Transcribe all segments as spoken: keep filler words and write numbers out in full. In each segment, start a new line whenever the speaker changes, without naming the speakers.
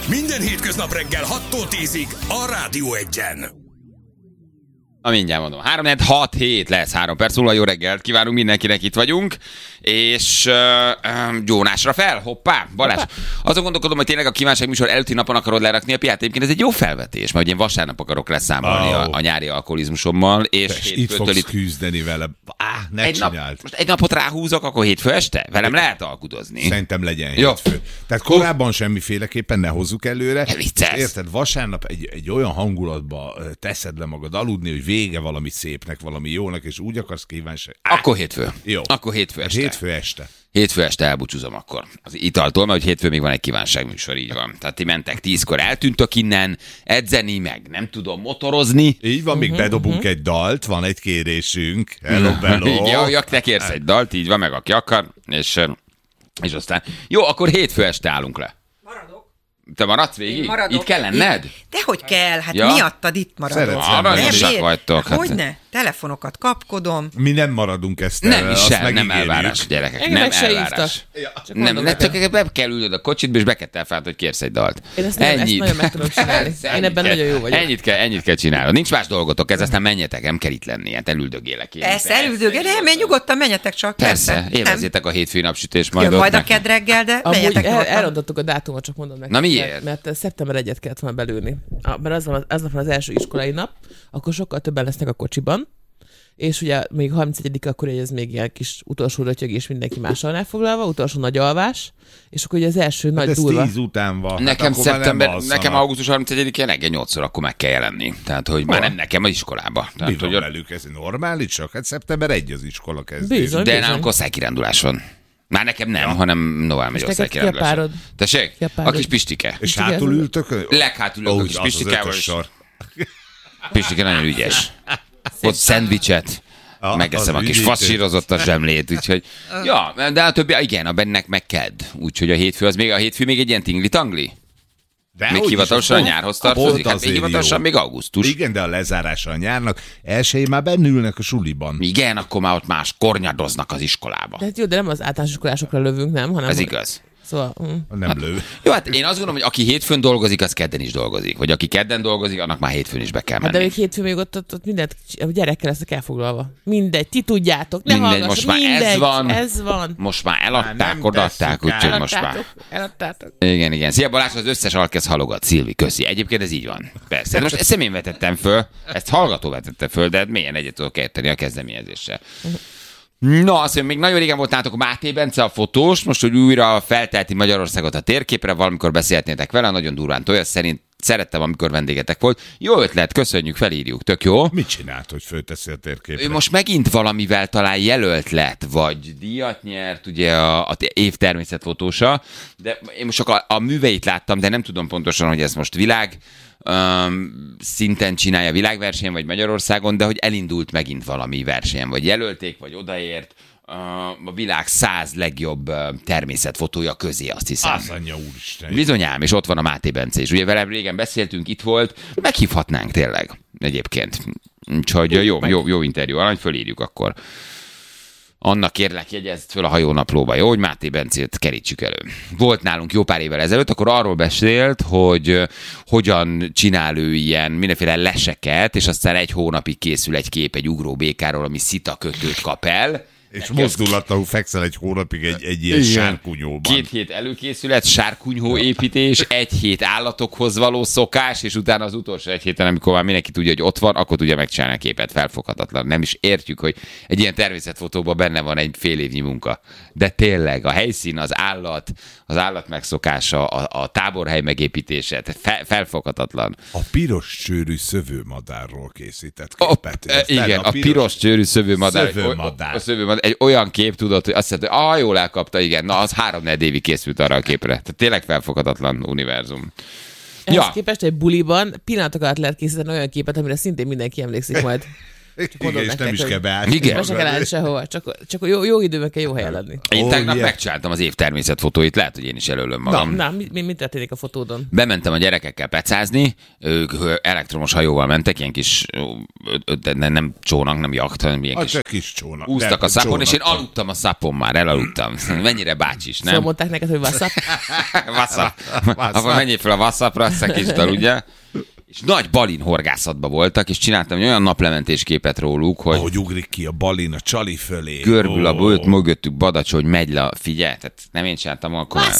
Minden hétköznap reggel hattól tízig a Rádió Egyen.
Na mindjárt mondom, három hat hét lesz, három perc múlva, jó reggelt kívánunk mindenkinek, itt vagyunk, és uh, um, Jónásra fel, hoppá, Balázs. Hoppá. Azon gondolkodom, hogy tényleg a kívánság műsor előtti napon akarod lerakni a piát, egyébként ez egy jó felvetés, mert én vasárnap akarok leszámolni oh. a, a nyári alkoholizmusommal, és
itt fogsz itt... küzdeni vele, á, ne
egy
csináld.
Nap, most egy napot ráhúzok, akkor hétfő este? Velem egy... lehet alkudozni.
Szerintem legyen hétfő. Tehát korábban semmiféleképpen ne hozzuk előre. Érted, vasárnap egy, egy olyan hangulatba teszed le magad aludni, hogy vége valami szépnek, valami jónak, és úgy akarsz kívánság.
Akkor hétfő.
Jó.
Akkor hétfő este.
Hétfő este.
Hétfő este elbúcsúzom akkor az italtól, mert hogy hétfő még van egy kívánságműsor, így van. Tehát ti mentek tízkor, eltűntök innen, edzeni, meg nem tudom motorozni.
Így van, még uh-huh, bedobunk uh-huh. egy dalt, van egy kérésünk. Hello, hello.
Ja, ja, te kérsz egy dalt, így van, meg aki akar, és, és aztán... Jó, akkor hétfő este állunk le. Te maradsz végig? Itt kell lenned?
Dehogy kell, hát ja. miattad itt maradok.
Aranyosak vagytok.
Hát. Hogyne? Telefonokat kapkodom.
Mi nem maradunk ezt.
Nem is el, nem elvárás, gyerekek.
Engem
nem
se
elvárás. Ja. Nem, nem csak be kell ülnöd a kocsidba, és be kell telfálnod, hogy kérsz egy dalt.
Én ezt, nem, ezt nagyon meg tudom csinálni. Én ebben nagyon jó vagyok.
Ennyit kell, ennyit kell csinálni. Nincs más dolgotok, ez aztán menjetek, nem kell itt lenni, hát elüldögélek én.
Persze, elüldögél, nem, én nyugodtan menjetek csak.
Persze, élvezzétek a hétfői napsütés majd ott.
Majd a kedd reggel, de menjetek.
Elrontottuk a dátumot, csak mondom neked.
Na miért?
Mert szeptember elsejét kellett volna belülni. Mert az van az, az első iskolai nap, akkor sokkal többen lesznek a kocsiban, és ugye még harmincegyedike akkor ez még ilyen kis utolsó rötyögés, mindenki mással elfoglalva, utolsó nagy alvás, és akkor ugye az első hát nagy
ez
durva.
tíz után van.
Nekem
hát
szeptember, nekem augusztus harmincegyedikén reggel nyolcszor akkor meg kell jelenni. Tehát, hogy már nem nekem az iskolába. Tehát,
mi van
hogy
velük? Ez normális, csak hát szeptember elseje az iskola kezdés.
Bizony,
de
bizony.
nálunk osztálykirándulás van. Már nekem nem, ja. hanem Novál megy osztálykirándulás. Tessék? A kis Pistike.
És hátul ültök?
Leghátul ülök a kis Pistikával. Pistike nagyon ügyes. Ott szendvicset. Ah, megeszem a kis faszsírozott a zsemlét, úgyhogy... Ja, de a többi, igen, a bennek meg kedd. Úgyhogy a hétfő az még, a hétfő még egy ilyen tingli-tangli. De még hivatalosan a nyárhoz tartozik, hát még hivatalosan még augusztus.
Igen, de a lezárása a nyárnak, elsőjén már bennülnek a suliban.
Igen, akkor már ott más kornyadoznak az iskolába.
De hát jó, de nem az általános iskolásokra lövünk, nem? Hanem
ez igaz.
Szóval... Mm.
Nem lő.
Jó, hát én azt gondolom, hogy aki hétfőn dolgozik, az kedden is dolgozik. Vagy aki kedden dolgozik, annak már hétfőn is be kell menni.
Hát de még hétfőn még ott, ott, ott mindent, a gyerekkel leszek elfoglalva. Mindegy, ti tudjátok, ne
mindegy, most már
mindegy,
ez van.
ez van.
Most már eladták, odaadták, úgyhogy most már.
Eladtátok.
Igen, igen. Szia Balázs, az összes alkesz halogat. Szilvi, köszi. Egyébként ez így van. Persze. Most ezt én vetettem föl, ezt hallgató vetette föl, de milyen egyet tudok érteni a kezdeményezéssel. Na, azt mondja, még nagyon régen volt nálatok a Máté Bence a fotós, most, hogy újra feltelti Magyarországot a térképre, valamikor beszélhetnétek vele, nagyon durván tolja, szerint szerettem, amikor vendégetek volt. Jó ötlet, köszönjük, felírjuk, tök jó.
Mit csinált, hogy fölteszi a térképre?
Ő most megint valamivel talán jelölt lett, vagy díjat nyert, ugye a, a év természetfotósa, de én most csak a, a műveit láttam, de nem tudom pontosan, hogy ez most világ um, szinten csinálja világversenyen, vagy Magyarországon, de hogy elindult megint valami versenyen, vagy jelölték, vagy odaért a világ száz legjobb természetfotója közé, azt hiszem.
Az anyja úristen.
Bizonyám, és ott van a Máté Bence is. Ugye vele régen beszéltünk, itt volt, meghívhatnánk tényleg egyébként. Úgyhogy jó, jó, jó interjú, arany, fölírjuk akkor. Annak kérlek, jegyezd föl a hajónaplóba, jó, hogy Máté Bencét kerítsük elő. Volt nálunk jó pár évvel ezelőtt, akkor arról beszélt, hogy hogyan csinál ő ilyen mindenféle leseket, és aztán egy hónapig készül egy kép egy ugróbékáról, ami szitakötőt kap el.
És mozdulatlanul fekszel egy hónapig egy, egy ilyen sárkunyóban.
Két hét előkészület, sárkunyhó építés, egy hét állatokhoz való szokás, és utána az utolsó egy héten, amikor már mindenki tudja, hogy ott van, akkor tudja megcsinálni a képet, felfoghatatlan. Nem is értjük, hogy egy ilyen természetfotóban benne van egy fél évnyi munka. De tényleg a helyszín, az állat, az állat megszokása, a, a táborhely megépítése, fe, felfoghatatlan.
A piros csőrű szövőmadárról készített képet.
A, igen, a, a piros csőrű szövőmadár.
Szövőmadár.
A, a szövőmadár. Egy olyan kép, tudod, hogy azt mondta, hogy ah, jól elkapta, igen, na az három-négy évig készült arra a képre. Tehát tényleg felfoghatatlan univerzum.
Ehhez ja. képest egy buliban pillanatok alatt lehet készíteni olyan képet, amire szintén mindenki emlékszik majd.
Igen, és nem is kell beállni.
Igen.
Most se kell állni sehova, csak, csak jó, jó időben kell jó helyen lenni.
Én
Ó,
tegnap
ilyen.
megcsináltam az év természetfotóit, lehet, hogy én is előlöm magam.
Na, mi, mi, mi történik a fotódon?
Bementem a gyerekekkel pecázni, ők elektromos hajóval mentek, ilyen kis, de nem csónak, nem jacht, hanem ilyen
Az
kis...
csak kis csónak.
Úsztak a szapon, és én
csónak.
aludtam a szapon már, elaludtam. Mennyire bácsis, nem?
Szóval mondták neked, hogy WhatsApp?
WhatsApp.
WhatsApp.
Akkor menjél fel a WhatsAppra, azt a kis aludja. És nagy balin horgászatba voltak, és csináltam egy olyan naplementés képet róluk, hogy
Ahogy ugrik ki a balin a csali fölé.
görbül a
Ó.
bőt, mögöttük badacsony, hogy megy le, figyelj, tehát nem én csináltam, akkor már...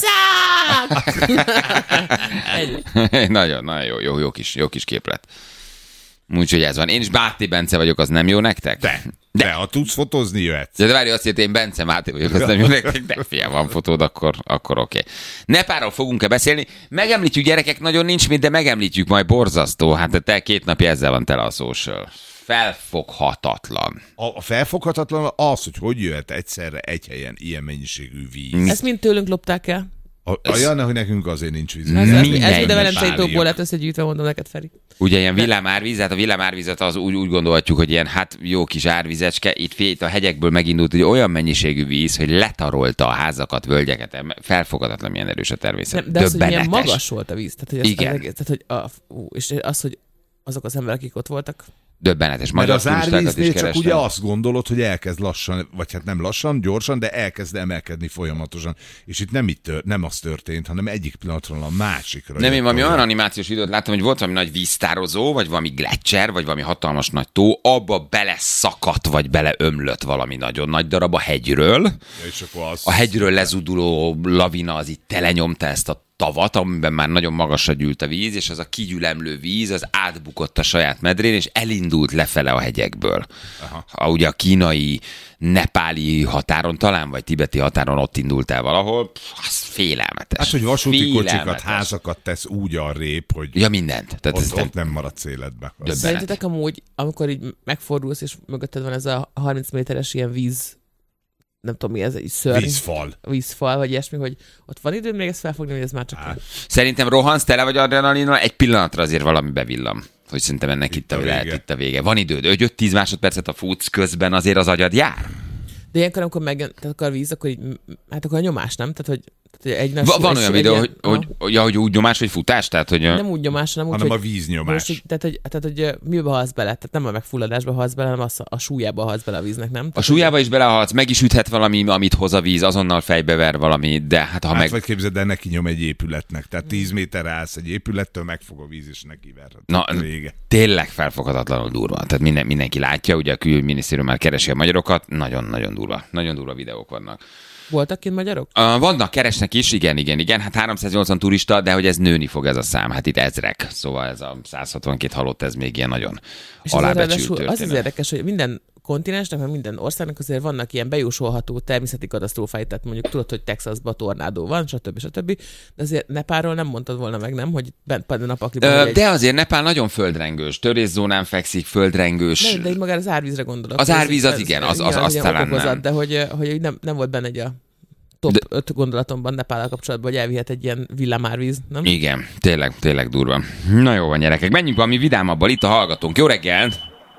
nagyon, nagyon jó, jó, jó, kis, jó kis képlet. Úgyhogy ez van. Én is Báti Bence vagyok, az nem jó nektek?
De, de, ha tudsz fotózni, jöhetsz.
De várj, azt jelenti, én Bence Máté vagyok, az nem jó nektek, de fiam, van fotód, akkor, akkor oké. Okay. Nepáról fogunk-e beszélni? Megemlítjük, gyerekek, nagyon nincs mit, de megemlítjük majd, borzasztó. Hát te két napja ezzel van tele a social. Felfoghatatlan.
A, a felfoghatatlan az, hogy hogy jöhet egyszerre egy helyen ilyen mennyiségű víz.
Ezt mind tőlünk lopták el.
A, a Janna, hogy nekünk azért nincs víz.
Ez, ez, ez
Minden
mind a Velencei
párja.
tóból lett összegyűjtve, mondom neked, Feri.
Ugye ilyen villámárvíz, hát a villámárvizet az úgy, úgy gondolhatjuk, hogy ilyen hát jó kis árvizecske, itt fél, itt a hegyekből megindult hogy olyan mennyiségű víz, hogy letarolta a házakat, völgyeket, felfoghatatlan, milyen erős a természet.
Nem, de az, hogy milyen
Döbbenetes.
magas volt a víz. Tehát, hogy az,
Igen.
Az egész, tehát, hogy a, ú, és az, hogy azok az emberek, akik ott voltak,
Döbbenetes.
Mert
Magyar
az
turistákat is
árvíznél csak
kerestem.
ugye azt gondolod, hogy elkezd lassan, vagy hát nem lassan, gyorsan, de elkezd emelkedni folyamatosan. És itt nem, itt tör, nem az történt, hanem egyik pillanatról a másikra.
Nem, én valami
jött
olyan animációs videót láttam, hogy volt valami nagy víztározó, vagy valami gletszer, vagy valami hatalmas nagy tó, abba beleszakadt, vagy beleömlött valami nagyon nagy darab a hegyről.
Ja, és akkor az...
A hegyről lezuduló lavina az így telenyomta ezt a tavat, amiben már nagyon magasra gyűlt a víz, és az a kigyülemlő víz, az átbukott a saját medrén, és elindult lefele a hegyekből. Aha. A, ugye a kínai, nepáli határon talán, vagy tibeti határon ott indult el valahol. Pff, az félelmetes.
Hát, hogy vasúti kocsikat,
Félelmetes.
házakat tesz úgy arrébb, hogy
Ja, mindent. Tehát ez
ott, ott nem maradsz életbe. Az-
Döbbenet.
szerintetek amúgy, amikor így megfordulsz, és mögötted van ez a harminc méteres ilyen víz, nem tudom mi ez, egy szörny.
Vízfal.
Vízfal, vagy ilyesmi, hogy ott van időd még ezt felfogni, hogy ez már csak...
Hát.
Szerintem rohansz, tele vagy adrenalinnal, egy pillanatra azért valami bevillam. Hogy szerintem ennek itt,
Itt
a,
a
lehet,
vége.
itt a vége. Van időd, öt-tíz másodpercet a futsz közben, azért az agyad jár.
De ilyenkor, amikor megjön tehát akkor a víz, akkor így, hát akkor a nyomás, nem? Tehát, hogy, tehát, hogy egy
Va- van
egy-
olyan
egy
videó,
ilyen-
hogy, hogy, hogy, ja, hogy úgy nyomás, hogy futás? Tehát, hogy...
Nem úgy nyomás, hanem úgy,
hanem
hogy...
a víznyomás.
Most, így- tehát, hogy, tehát, hogy ö, mibe halsz bele? Tehát nem a megfulladásba halsz bele, hanem az, a súlyába halsz bele a víznek, nem?
A
Tehát,
súlyába is belehalsz, meg is üthet valami, amit hoz a víz, azonnal fejbever valami, de hát ha
Hát
meg...
vagy képzeld el, neki nyom egy épületnek. Tehát tíz méterre állsz egy épülettől, megfog a víz, és neki verhet.
Na,
Vége.
tényleg felfoghatatlanul durva. Tehát minden, mindenki látja, ugye a külügyminisztérium már keresi a magyarokat, nagyon-nagyon durva. Nagyon durva videók vannak.
Voltak kint magyarok?
Uh, vannak, keresnek is, igen, igen, igen. Hát háromszáznyolcvan turista, de hogy ez nőni fog ez a szám. Hát itt ezrek. Szóval ez a száz hatvankét halott, ez még ilyen nagyon
És azért
alábecsült
ráadásul az az
történet.
érdekes, hogy minden kontinensnek, meg minden országnak azért vannak ilyen bejósolható természeti katasztrófái, tehát mondjuk tudod, hogy Texasban tornádó van, stb. stb. De azért Nepálról nem mondtad volna meg, nem? Hogy bent a napakliban.
Ö,
hogy egy...
De azért Nepál nagyon földrengős, törészónán fekszik, földrengős.
Nem, de így magára az árvízre gondolok.
Az
Ez-
árvíz az
ez-
igen, az-
igen,
az- az
ilyen
talán
okokozat,
nem.
De hogy, hogy nem, nem volt benne egy a top
De-
öt gondolatomban Nepállal kapcsolatban, hogy elvihet egy ilyen villámárvíz, nem?
Igen, tényleg, tényleg durva. Na jó van, gyerekek, menjünk valami vidámabbal, itt a hallgatónk. Jó reggelt!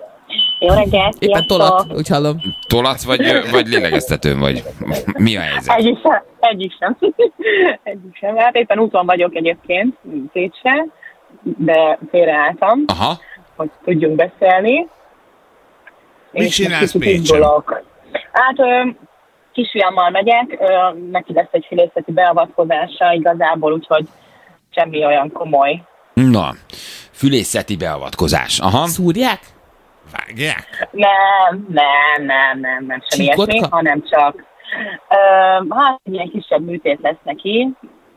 Jó reggelt,
Éppen
sziasztok!
tolat, úgy hallom.
Tolatsz vagy, vagy lélegeztetőn vagy? Mi a helyzet?
Egyik sem. Egyik sem. Egyik sem. Hát éppen úton vagyok egyébként, Pécsre, de félreálltam,
Aha.
hogy tudjunk beszélni.
Mit
És
csinálsz
most kicsit
Pécsen?
indulok. Hát ö, kisfiammal megyek, ö, neki lesz egy fülészeti beavatkozása igazából, úgyhogy semmi olyan komoly.
Na, fülészeti beavatkozás. Aha.
Szúrják?
Vágják?
Nem, nem, nem, nem, nem, semmi
Csíkot
ilyesmi,
kap?
hanem csak ö, hát egy ilyen kisebb műtét lesz neki,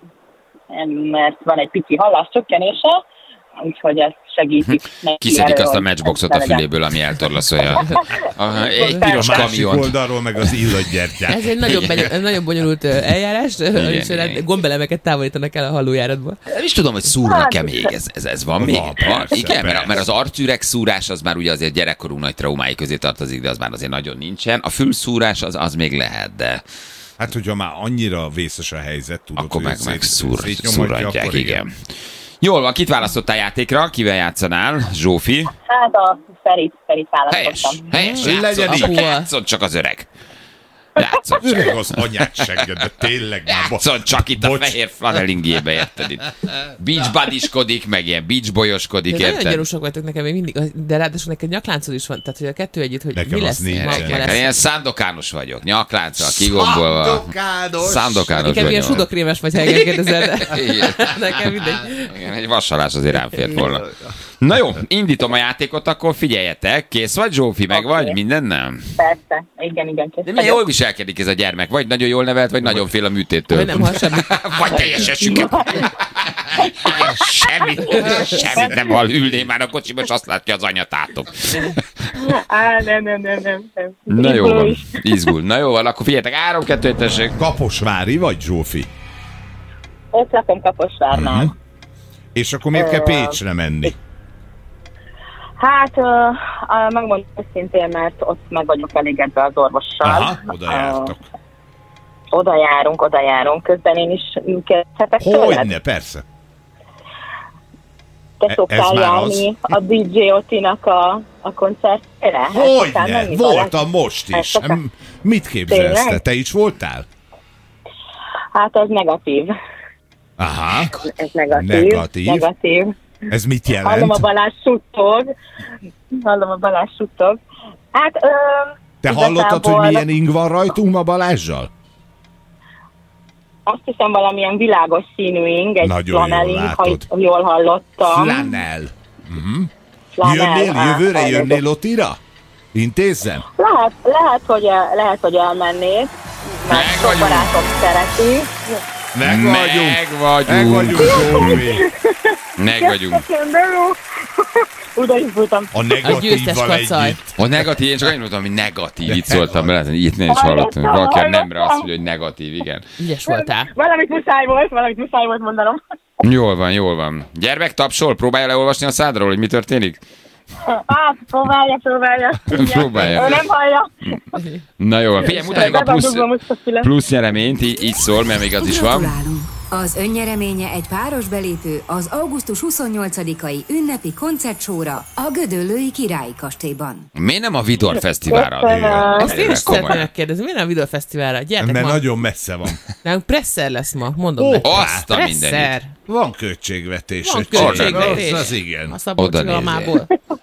mert van egy pici halláscsökkenése, úgyhogy ezt segítik neki.
Kiszedik
erről,
azt a
hogy
matchboxot
ez
a
ne legyen.
füléből, ami eltorlaszolja. Aha, egy
A
piros
másik
kamiont.
oldalról meg az illatgyertyát.
Ez egy nagyon, beny- nagyon bonyolult ö, eljárás,
Igen,
és
igen.
igen. gombelemeket távolítanak el a hallójáratból.
Nem is tudom, hogy szúrnak-e még, ez, ez, ez van még?
Van, persze,
Igen, mert,
persze.
mert az arcüreg szúrás az már ugye azért gyerekkorú nagy traumái közé tartozik, de az már azért nagyon nincsen. A fülszúrás az, az még lehet, de
Hát, hogyha már annyira vészes a helyzet, tudod,
akkor
hogy
meg, meg
szét-
szúr,
szétnyomatja,
szúrhatják,
akkor
igen. Jól van, kit választottál játékra? Kivel játszanál? Zsófi?
Hát a Ferit, Ferit választottam.
Helyes, helyes. Legyen csak, játszod csak az öreg. Játszod csak.
Öreg az anyát segged, de tényleg már...
Játszod csak itt Bocs. a fehér flanelingébe, érted itt. Beach buddyskodik, meg ilyen beach boyoskodik, érted?
Nagyon gyanúsak vagytok nekem még mindig, de ráadásul neked nyakláncod is van, tehát hogy a kettő együtt, hogy
nekem
mi lesz ma, ma
lesz. Ilyen szándokános vagyok, nyaklánccal, kigombolva.
Szándokános.
Szándokános
vagyok. Ilyen sudokrémes vagy, ha engem kérdezel, de nekem mindegy.
Igen, egy vasalás azért rám fért volna. Na jó, indítom a játékot, akkor figyeljetek. Kész vagy, Zsófi, meg okay. vagy? Minden nem?
Persze, igen, igen.
De milyen jól viselkedik ez a gyermek? Vagy nagyon jól nevelt, vagy nagyon fél a műtéttől.
Vagy nem hall semmit.
Vagy teljesen süket. Semmit, semmit nem hall, ülné már a kocsiba, és azt látja az anyatátok.
Á, nem, nem, nem, nem.
Na jó van, izgul. Na jó van, akkor figyeljetek, három, kettő, tessék.
Kaposvári vagy, Zsófi?
Ott lakom Kaposvárnál. Uh-huh.
És akkor miért kell Pécsre menni?
Hát, uh, uh, megmondom őszintén, mert ott meg vagyok elégedve az orvossal.
Aha, oda jártok. Uh,
oda járunk, oda járunk. Közben én is kezdhetek tőled?
Hogyne, persze.
Te szoktál járni a dé dzsé Otinak a, a koncertére?
Hogyne, voltam most is. Mit képzelsz te? Te is voltál?
Hát az negatív.
Aha.
Ez negatív.
Negatív.
negatív.
Ez mit jelent?
Hallom a Balázs suttog. Hallom a Balázs suttog. Hát, ö,
Te hallottad, hogy milyen ing van rajtunk ma Balázsjal?
Azt hiszem valamilyen világos színű ing, egy flaneling, ha jól hallottam.
Flanel. Uh-huh. Jönnél, jövőre ah, jönnél Otira? Intézzem?
Lehet, lehet, hogy, el, lehet, hogy elmennék, mert sok barátom szereti.
Meg vagyunk.
Meg vagyunk.
Meg vagyunk, Zsófi.
Meg vagyunk.
Oda is voltam.
A negatívval együtt.
A negatív, én csak annyit mondtam, hogy negatív, itt szóltam bele, itt nem is hallottam, hogy valaki nemre azt mondja, hogy negatív, igen.
Ügyes voltál.
Valamit muszáj volt, valamit muszáj volt mondanom.
Jól van, jól van. Gyermek tapsol, próbálja leolvasni a szádról, hogy mi történik?
Hát, próbálja, próbálja.
Próbálja.
Ő nem hallja.
Na jó, figyelj, mutatjuk a plusz, plusz nyereményt, így, így szól, mert még az is van.
Az önnyereménye egy páros belépő az augusztus huszonnyolcadikai ünnepi koncertsóra a Gödöllői Királyi Kastélyban.
Miért nem a Vidor Fesztiválra?
Azt én is szeretném megkérdezni, miért nem a Vidor Fesztiválra? Gyertek
mert
ma.
nagyon messze van.
Nem, Presser lesz ma, mondom
oh,
neki.
Azt a mindenit.
Van költségvetés.
Van költségvetés.
Az, az igen.
A Szabolcsigalmából.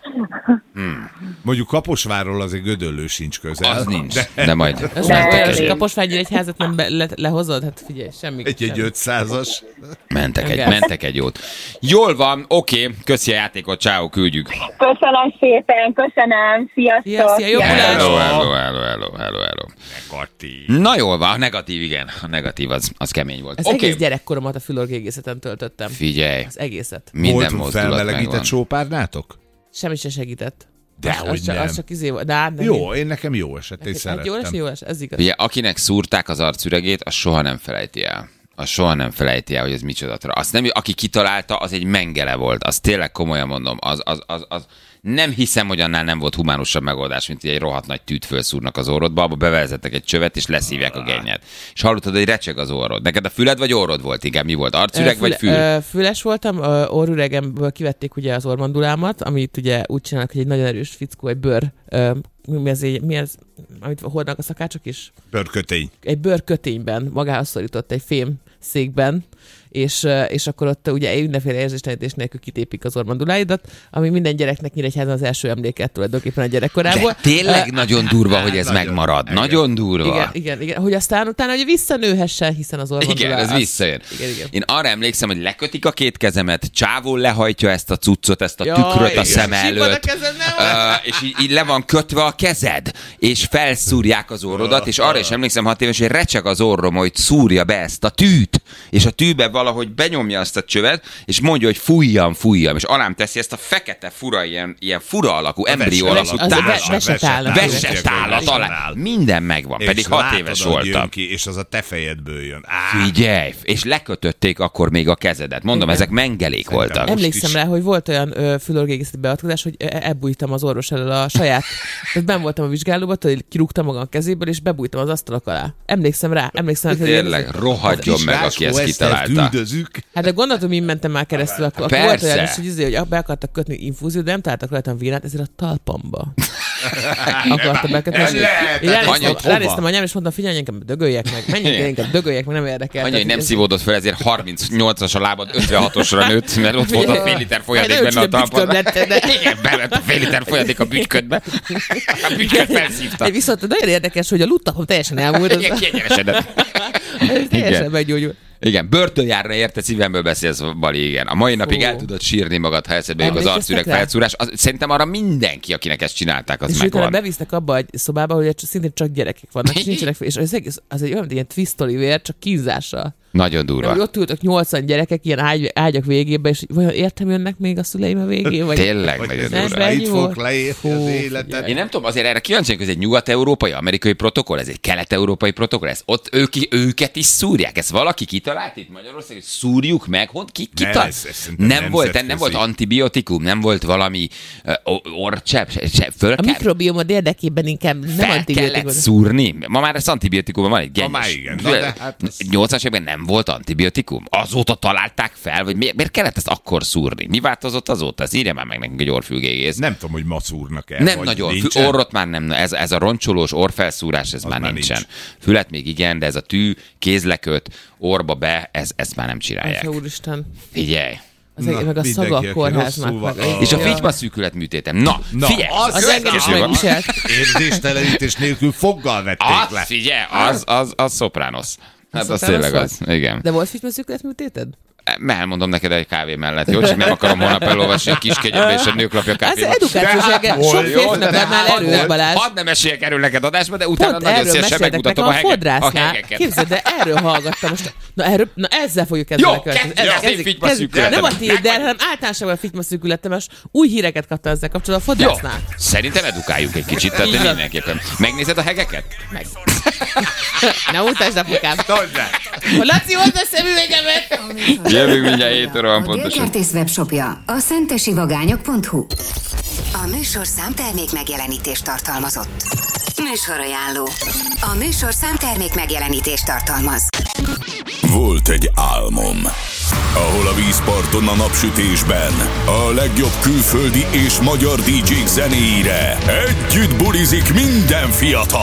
Hmm.
Mondjuk Kaposvárról azért Gödöllő sincs közel.
Az nincs, de, de majd.
És Kaposvári egy házat nem be, le, lehozod? Hát figyelj, semmi.
Egy-egy ötszázas.
Mentek egy, mentek egy jót. Jól van, oké, köszi a játékot, ciao, küldjük.
Köszönöm szépen, köszönöm, sziasztok.
Szia, szia, jó
hello, hello, hello, hello, hello, hello. Negatív. Na jól van, a negatív, igen. A negatív az, az kemény volt.
Az
okay.
egész gyerekkoromat a fülorgégészeten töltöttem.
Figyelj.
Az egészet.
Minden
volt felmelegített sópárnátok?
Semmi se segített.
De
az,
hogy
az
nem.
Csak, az csak izé volt. De hát
jó, én nekem jó esett, én
hát
szerettem.
jó esett, jó esett, ez igaz.
Ugye, akinek szúrták az arcüregét, az soha nem felejti el. Az soha nem felejti el, hogy ez micsoda. Azt nem, aki kitalálta, az egy mengele volt. Az tényleg komolyan mondom. Az, az, az, az nem hiszem, hogy annál nem volt humánusabb megoldás, mint egy rohadt nagy tűt felszúrnak az orrodba, abba bevezettek egy csövet, és leszívják a gennyet. És hallottad, hogy recseg az orrod. Neked a füled vagy orrod volt? Igen, mi volt? Arcüreg
Füle,
vagy fül?
Ö, füles voltam, orrüregemből kivették ugye az ormandulámat, amit ugye úgy csinálnak, hogy egy nagyon erős fickó, egy bőr, ö, mi ez, mi ez, amit hordnak a szakácsok is?
Bőrkötény.
Egy bőrkötényben, magához szorított egy fém székben, és, és akkor ott ugye mindenféle érzéstelenítés nélkül kitépik az ormanduláidat, ami minden gyereknek Nyíregyházan az első emléket tulajdonképpen a gyerekkorából.
De tényleg uh, nagyon durva, hogy ez nagyon, megmarad. Igen. Nagyon durva.
Igen, igen, igen, hogy aztán utána hogy visszanőhessen, hiszen az ormandulá...
Igen, ez
az...
visszajön.
Igen, igen.
Én arra emlékszem, hogy lekötik a két kezemet, csávó lehajtja ezt a cuccot, ezt a ja, tükröt igen. a szem előtt, uh, és így, így le van kötve a kezed, és felszúrják az orrodat, és arra is emlékszem hat éves, hogy recseg az orrom, hogy szúrja be ezt a tűt, és a tűbe valahogy benyomja azt a csövet, és mondja, hogy fújjam, fújjam, és alám teszi ezt a fekete fura, ilyen, ilyen fura alakú, embrió alakú vesetállat alá. Minden megvan, és pedig hat éves voltam.
Ki, és az a te fejedből jön.
Á. Figyelj, és lekötötték akkor még a kezedet. Mondom, igen. Ezek mengelék Szerintem voltak.
Emlékszem rá, hogy volt olyan fülorgégészeti beavatkozás, hogy elbújtam az orvos elől a saját, tehát benn voltam a vizsgálóban, hogy kirúgtam magam a kezéből, és bebújtam az asztalok alá. Emlékszem rá, emlékszem rá.
Tényleg, rohadjon meg, aki ezt kitalálta.
üldözük.
Hát de gondoltam, hogy mentem már keresztül, akkor, akkor volt olyan is, hogy, azért, hogy be akartak kötni infúziót, de nem találtak rajtam vénát, ezért a talpamba akartak bekötni. Én ránéztem anyám, és mondtam, figyelj, inkább dögöljek meg, menjünk inkább dögöljek meg, nem érdekel.
Anya, nem szívódott fel, ezért harmincnyolcas a lábad, ötvenhatosra nőtt, mert ott volt a fél liter folyadék benne a talpadban. Igen, belett a fél liter folyadék a bütyködbe. A bütyköd felszívta.
Viszont nagyon érdekes, hogy a luttapom teljesen elmúlt.
Igen, kiegyenesedett.
Teljesen meggyógyult.
Igen, börtönjárna érte, szívemből beszélsz, Bali, igen. A mai napig el tudod sírni magad, ha eszedbe jön az arcüreg felszúrás. Az, szerintem arra mindenki, akinek ezt csinálták, az
és
megvan. És
utána bevisznek abba egy szobába, hogy szintén csak gyerekek vannak, és nincsenek, és az, egész, az egy olyan ilyen twistoli vér, csak kínzással.
Nagyon durva.
Hogy ott ültök nyolcvan gyerekek ilyen ágy, ágyak végébe, és vajon értem jönnek még a szüleim a végén? Vagy
tényleg nagyon durva.
Itt fogok leérni az életet.
Én nem tudom, azért erre kíváncsiak, hogy ez egy nyugat-európai, amerikai protokoll, ez egy kelet-európai protokoll, ez ott ők, őket is szúrják. Ezt valaki kitalált itt Magyarországon, hogy szúrjuk meg? Hont ki kital... ne, nem, nem volt, nem volt antibiotikum, nem volt valami uh, orcsepp, se, se, föl
a kell... mikrobiomod érdekében inkább nem
fel
antibiotikum.
kellett szúrni. Ma már ez antibiotikum van, egy
gennyes. Ma már igen. Hát
nyolcvanas években nem volt antibiotikum? Azóta találták fel, vagy miért, miért kellett ezt akkor szúrni? Mi változott azóta? Ez írja már meg nekünk egy orrfülgégész.
Nem tudom, hogy ma szúrnak el.
Nem nagyon. Fü- orrot már nem. Ez, ez a roncsolós orrfelszúrás, ez már, már nincsen. Nincs. Fület még igen, de ez a tű, kézleköt, orba be, ez, ezt már nem csinálják.
Atya úristen.
Figyelj.
Az Na, meg a szaga a kórháznak.
És a figyma műtétem. Na,
Na
figyelj!
Az,
az engem is megviselt.
Érzéstelenítés nélkül foggal vették
az,
le.
Figyelj, az, az, az szopranos. Hát az tényleg az. Igen.
De volt figyma-szűkületműtéted?
Elmondom neked egy kávé mellett, jó? Csak nem akarom holnap elolvasni a Kiskegyebe és a Nőklapja kávéban.
Az edukációs ege, sok férfinak adnál erről, Balázs.
Hadd nem esélyek erről neked adásba, de utána nagyon szívesen megmutatom a, hege, a hegeket.
Képzeld, de erről hallgattam most. Na, erről, na ezzel fogjuk kezdeni.
Jó, kezdjük a fitymaszűkületet.
Nem a tiéd, de hanem általánosságban a fitymaszűkületem, és új híreket kaptam ezzel kapcsolatban a fodrásznál.
Jó, szerintem edukáljuk egy kicsit, tehát mindenképpen. Megnézed a hegeket? Meg.
Ne utasd, apukám. Laci, hozd a szemüvegemet!
Jövünk mindjárt hét óra van pontosan.
A Délkertész webshopja a szentesivagányok pont hu. A műsorszám termék megjelenítést tartalmazott. Műsorajánló. A műsorszám termék megjelenítést tartalmaz.
Volt egy álmom, ahol a vízparton a napsütésben a legjobb külföldi és magyar dé jék zenéire együtt bulizik minden fiatal.